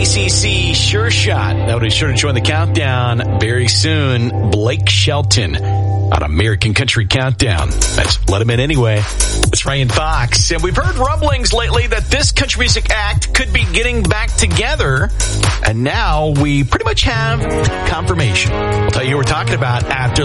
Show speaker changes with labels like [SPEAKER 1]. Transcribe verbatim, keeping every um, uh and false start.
[SPEAKER 1] A C C Sure Shot. That would be sure to join the countdown very soon. Blake Shelton on American Country Countdown. Let's let him in anyway. It's Ryan Fox. And we've heard rumblings lately that this country music act could be getting back together. And now we pretty much have confirmation. We'll tell you who we're talking about after